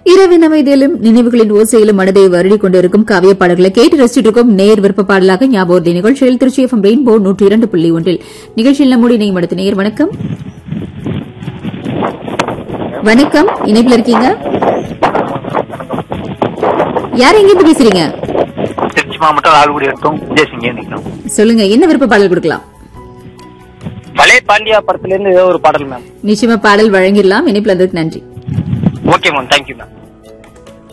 இரவின் அமைதியிலும் நினைவுகளின் ஓசையிலும் மனதை வருடிக் கொண்டிருக்கும் காவிய பாடல்களை கேட்டு ரசிச்சுட்டு இருக்கும் நேர் விருப்ப பாடலாக ஞாபகம் நிகழ்ச்சியில் திருச்சி எஃப்எம் ரெயின்போ 102.1 நிகழ்ச்சியில் நம்முடைய இணையம் அடுத்த நேர். வணக்கம். வணக்கம், இணைப்பில் இருக்கீங்க. யார் எங்கிருந்து பேசுறீங்க? திருச்சி மாவட்டம் ஆலங்குடி வட்டம் விஜயசிங்க. சொல்லுங்க, என்ன விருப்ப பாடல் கொடுக்கலாம்? பழைய பாண்டியா படத்துல இருந்து ஏதோ ஒரு பாடல் மேம். நிச்சயமா பாடல் வழங்கிடலாம். இணைப்பில் இருந்ததுக்கு நன்றி. Okay ma'am, thank you ma'am.